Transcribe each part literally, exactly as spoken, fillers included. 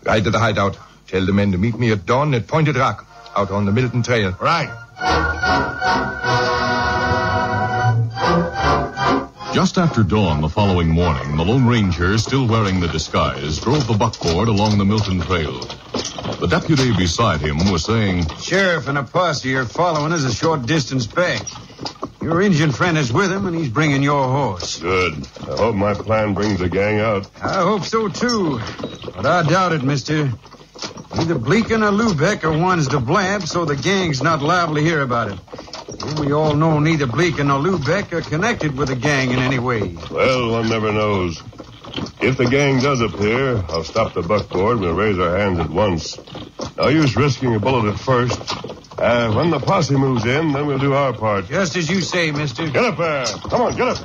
Ride to the hideout. Tell the men to meet me at dawn at Pointed Rock, out on the Milton Trail. Right. Just after dawn the following morning, the Lone Ranger, still wearing the disguise, drove the buckboard along the Milton Trail. The deputy beside him was saying, Sheriff and a posse are following us a short distance back. Your Indian friend is with him, and he's bringing your horse. Good. I hope my plan brings the gang out. I hope so, too. But I doubt it, mister. Either Bleekin or Lubeck are ones to blab, so the gang's not liable to hear about it. And we all know neither Bleekin nor Lubeck are connected with the gang in any way. Well, one never knows. If the gang does appear, I'll stop the buckboard and we'll raise our hands at once. No use risking a bullet at first. Uh, when the posse moves in, then we'll do our part. Just as you say, mister. Get up there. Come on, get up.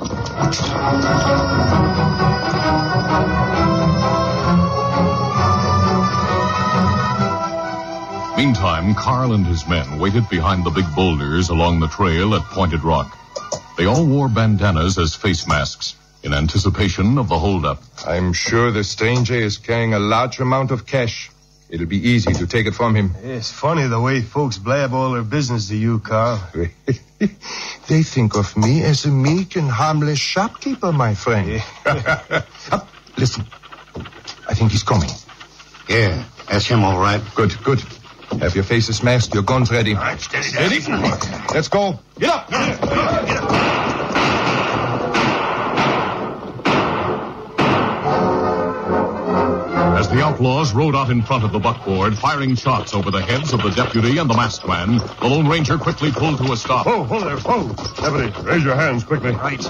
Meantime, Carl and his men waited behind the big boulders along the trail at Pointed Rock. They all wore bandanas as face masks in anticipation of the holdup. I'm sure the stranger is carrying a large amount of cash. It'll be easy to take it from him. It's funny the way folks blab all their business to you, Carl. They think of me as a meek and harmless shopkeeper, my friend. Up, listen. I think he's coming. Yeah, that's him all right. Good, good. Have your faces masked, your guns ready. All right, steady, Steady. Let's go. Get up! Get up! Get up! As the outlaws rode out in front of the buckboard, firing shots over the heads of the deputy and the masked man, the Lone Ranger quickly pulled to a stop. Oh, hold there, oh. Deputy, raise your hands quickly. Right.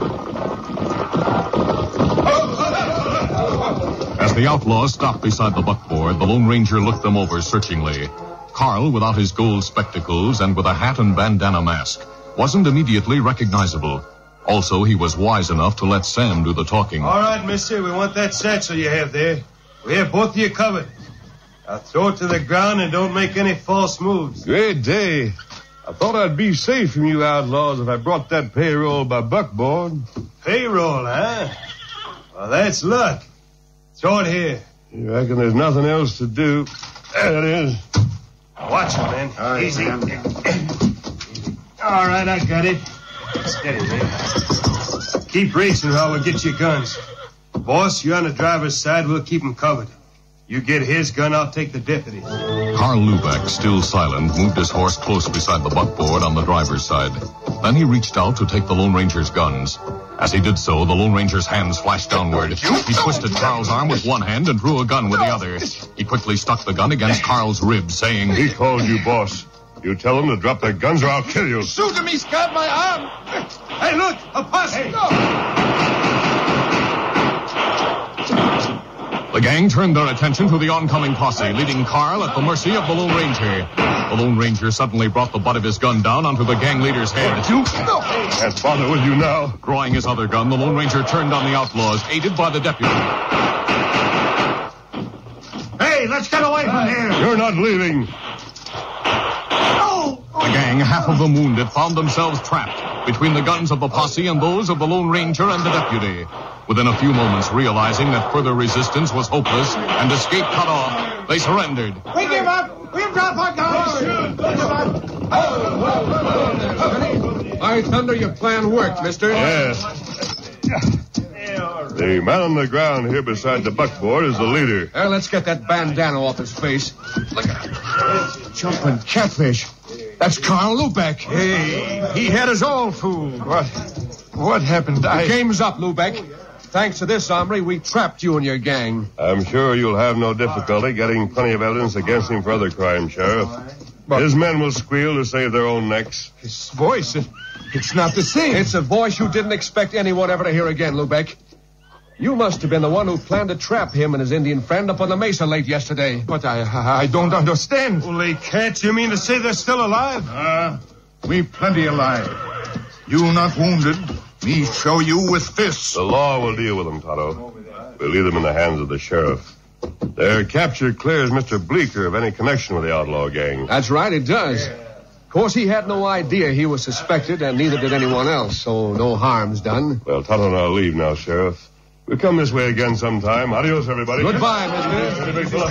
As the outlaws stopped beside the buckboard, the Lone Ranger looked them over searchingly. Carl, without his gold spectacles and with a hat and bandana mask, wasn't immediately recognizable. Also, he was wise enough to let Sam do the talking. All right, mister, we want that satchel you have there. We have both of you covered. Now throw it to the ground and don't make any false moves. Great day. I thought I'd be safe from you outlaws if I brought that payroll by buckboard. Payroll, huh? Well, that's luck. Throw it here. You reckon there's nothing else to do? There it is. Watch it, man. All right, Easy. Sam. All right, I got it. Steady, man. Keep racing while we get your guns. Boss, you're on the driver's side. We'll keep him covered. You get his gun, I'll take the deputy. Carl Lubeck, still silent, moved his horse close beside the buckboard on the driver's side. Then he reached out to take the Lone Ranger's guns. As he did so, the Lone Ranger's hands flashed downward. He twisted Carl's arm with one hand and drew a gun with the other. He quickly stuck the gun against Carl's ribs, saying, He called you boss. You tell them to drop their guns or I'll kill you. Shoot him, he's got my arm. Hey, look, a posse. The gang turned their attention to the oncoming posse, leaving Carl at the mercy of the Lone Ranger. The Lone Ranger suddenly brought the butt of his gun down onto the gang leader's head. Can't bother with you now. Drawing his other gun, the Lone Ranger turned on the outlaws, aided by the deputy. Hey, let's get away from here. You're not leaving. The gang, half of them wounded, found themselves trapped between the guns of the posse and those of the Lone Ranger and the deputy. Within a few moments, realizing that further resistance was hopeless and escape cut off, they surrendered. We give up. We drop our guns. I thunder your plan worked, mister. Yes. The man on the ground here beside the buckboard is the leader. Well, let's get that bandana off his face. Look at it. Jumping catfish. That's Carl Lubeck. Hey, he had us all fooled. What? What happened? I... The game's up, Lubeck. Thanks to this, hombre, we trapped you and your gang. I'm sure you'll have no difficulty getting plenty of evidence against him for other crimes, Sheriff. But- His men will squeal to save their own necks. His voice, it, it's not the same. It's a voice you didn't expect anyone ever to hear again, Lubeck. You must have been the one who planned to trap him and his Indian friend up on the mesa late yesterday. But I, I don't understand. Holy cats, you mean to say they're still alive? Uh, we plenty alive. You not wounded. Me show you with fists. The law will deal with them, Tonto. We'll leave them in the hands of the sheriff. Their capture clears Mister Bleeker of any connection with the outlaw gang. That's right, it does. Of course, he had no idea he was suspected, and neither did anyone else, so no harm's done. Well, Tonto and I'll leave now, Sheriff. We'll come this way again sometime. Adios, everybody. Goodbye, mister.